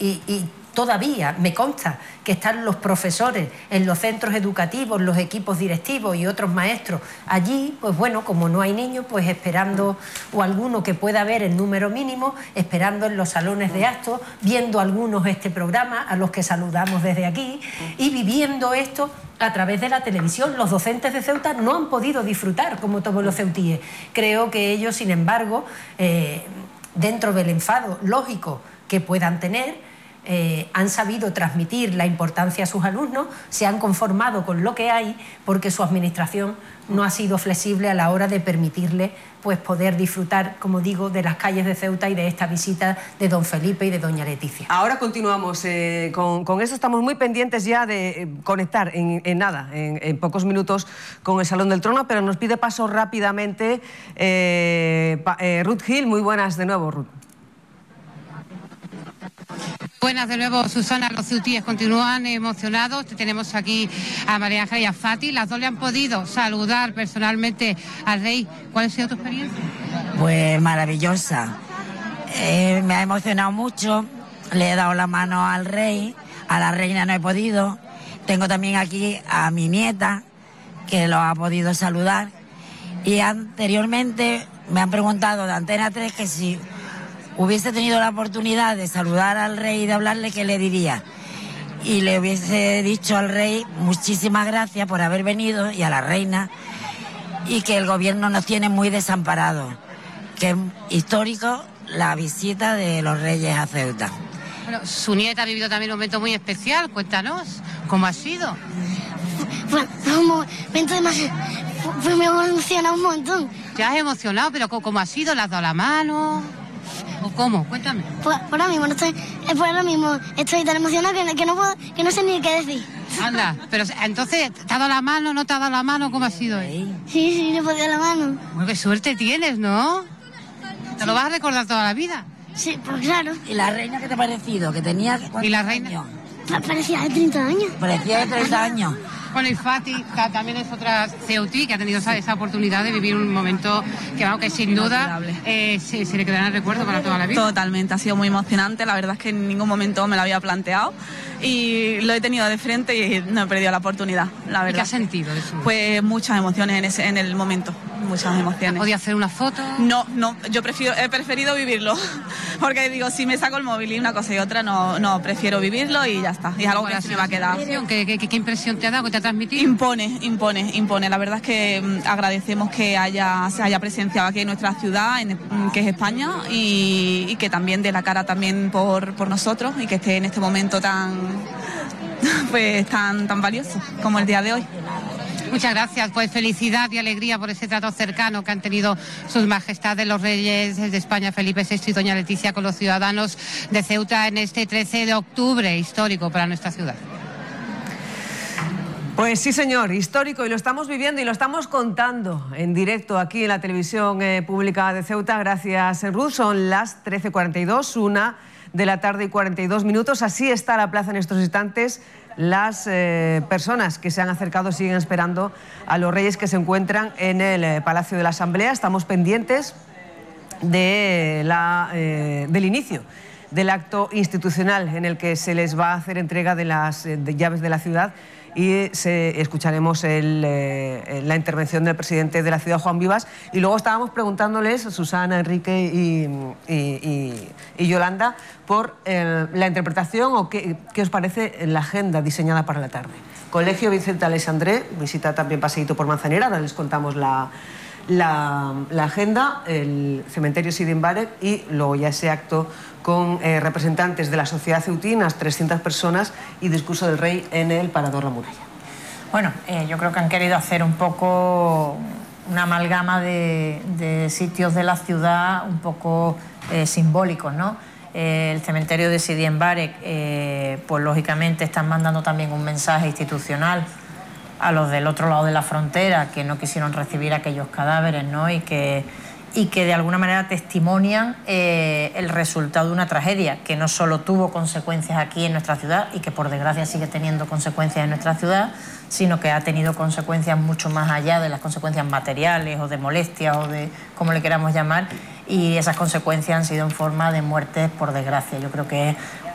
y todavía me consta que están los profesores en los centros educativos, los equipos directivos y otros maestros allí, pues bueno, como no hay niños, pues esperando, o alguno que pueda haber en número mínimo, esperando en los salones de actos, viendo algunos este programa, a los que saludamos desde aquí, y viviendo esto a través de la televisión. Los docentes de Ceuta no han podido disfrutar como todos los ceutíes. Creo que ellos, sin embargo, dentro del enfado lógico que puedan tener, han sabido transmitir la importancia a sus alumnos, se han conformado con lo que hay, porque su administración no ha sido flexible a la hora de permitirle pues poder disfrutar, como digo, de las calles de Ceuta y de esta visita de don Felipe y de doña Leticia. Ahora continuamos con eso. Estamos muy pendientes ya de conectar en pocos minutos con el Salón del Trono, pero nos pide paso rápidamente Ruth Gil. Muy buenas de nuevo, Ruth. Buenas de nuevo, Susana. Los ceutíes continúan emocionados. Tenemos aquí a María Ángela y a Fati. Las dos le han podido saludar personalmente al rey. ¿Cuál ha sido tu experiencia? Pues maravillosa. Me ha emocionado mucho. Le he dado la mano al rey, a la reina no he podido. Tengo también aquí a mi nieta, que lo ha podido saludar. Y anteriormente me han preguntado de Antena 3 que si hubiese tenido la oportunidad de saludar al rey y de hablarle, ¿qué le diría? Y le hubiese dicho al rey muchísimas gracias por haber venido, y a la reina, y que el gobierno nos tiene muy desamparados, que es histórico la visita de los reyes a Ceuta. Bueno, su nieta ha vivido también un momento muy especial. Cuéntanos, ¿cómo ha sido? Bueno, un momento demasiado... Pues me ha emocionado un montón. ¿Te has emocionado? ¿Pero cómo ha sido? ¿Le has dado la mano? ¿O cómo? Cuéntame. Pues ahora mismo estoy tan emocionada que no sé ni qué decir. Anda, pero entonces, ¿te ha dado la mano, no te ha dado la mano? ¿Cómo ha sido hoy? Sí, le he podido dar la mano. Bueno, qué suerte tienes, ¿no? ¿Te lo vas a recordar toda la vida? Sí, pues claro. ¿Y la reina qué te ha parecido? ¿Que tenía ¿Y la reina? años? Parecía de 30 años. Parecía de 30 años. Bueno, y Fati también es otra ceutí que ha tenido esa oportunidad de vivir un momento que sin duda se le quedará en el recuerdo para toda la vida. Totalmente, ha sido muy emocionante. La verdad es que en ningún momento me lo había planteado y lo he tenido de frente y no he perdido la oportunidad, la verdad. ¿Y qué has sentido eso? Pues muchas emociones en el momento, muchas emociones. ¿Podía hacer una foto? No, yo he preferido vivirlo, porque digo, si me saco el móvil y una cosa y otra, no prefiero vivirlo y ya está. Y es algo que se me va a quedar. ¿Qué impresión te ha dado, que te ha transmitido? Impone. La verdad es que agradecemos que se haya presenciado aquí en nuestra ciudad, que es España, y que también dé la cara también por nosotros, y que esté en este momento tan valioso como el día de hoy. Muchas gracias, pues felicidad y alegría por ese trato cercano que han tenido sus majestades los reyes de España, Felipe VI y doña Leticia, con los ciudadanos de Ceuta en este 13 de octubre, histórico para nuestra ciudad. Pues sí, señor, histórico, y lo estamos viviendo y lo estamos contando en directo aquí en la televisión pública de Ceuta. Gracias, Ruth. Son las 13:42, 1 de la tarde y 42 minutos. Así está la plaza en estos instantes. Las personas que se han acercado siguen esperando a los reyes, que se encuentran en el Palacio de la Asamblea. Estamos pendientes del inicio del acto institucional en el que se les va a hacer entrega de las llaves de la ciudad, y escucharemos la intervención del presidente de la ciudad, Juan Vivas, y luego estábamos preguntándoles, Susana, Enrique y Yolanda, por la interpretación o qué os parece la agenda diseñada para la tarde. Colegio Vicente Aleixandre, visita también paseíto por Manzanera, ahora les contamos la agenda, el cementerio Sidi Mbarek, y luego ya ese acto con representantes de la sociedad ceutí, unas 300 personas, y discurso del rey en el Parador La Muralla. Bueno, yo creo que han querido hacer un poco una amalgama de sitios de la ciudad un poco simbólicos, ¿no? El cementerio de Sidi Mbarek, pues lógicamente están mandando también un mensaje institucional a los del otro lado de la frontera, que no quisieron recibir aquellos cadáveres, ¿no? Y que de alguna manera testimonian el resultado de una tragedia que no solo tuvo consecuencias aquí en nuestra ciudad, y que por desgracia sigue teniendo consecuencias en nuestra ciudad, sino que ha tenido consecuencias mucho más allá de las consecuencias materiales o de molestias o de como le queramos llamar, y esas consecuencias han sido en forma de muertes por desgracia. Yo creo que es